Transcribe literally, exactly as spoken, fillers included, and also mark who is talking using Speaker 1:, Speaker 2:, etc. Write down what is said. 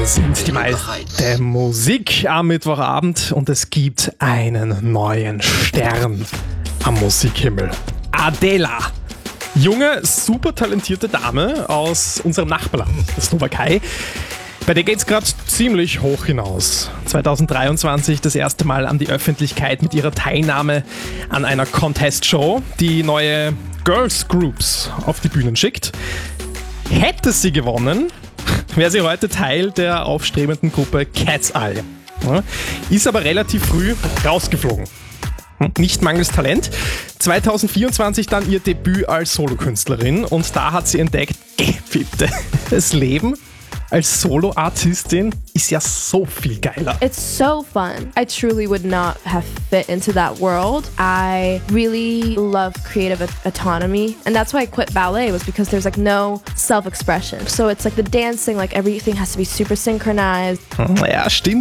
Speaker 1: Wir sind die meiste Musik am Mittwochabend und es gibt einen neuen Stern am Musikhimmel. Adela. Junge, super talentierte Dame aus unserem Nachbarland, der Slowakei. Bei der geht's gerade ziemlich hoch hinaus. zwanzig dreiundzwanzig das erste Mal an die Öffentlichkeit mit ihrer Teilnahme an einer Contest-Show, die neue Girls Groups auf die Bühnen schickt. Hätte sie gewonnen, wäre sie heute Teil der aufstrebenden Gruppe Cat's Eye. Ja, ist aber relativ früh rausgeflogen. Nicht mangels Talent. zwanzig vierundzwanzig dann ihr Debüt als Solokünstlerin und da hat sie entdeckt, ey, bitte, das Leben als Solo-Artistin ist ja so viel geiler.
Speaker 2: It's so fun. I truly would not have fit into that world. I really love creative autonomy, and that's why I quit ballet, was because there's like no self-expression. So it's like the dancing, like everything has to be super synchronized.
Speaker 1: Ja, stimmt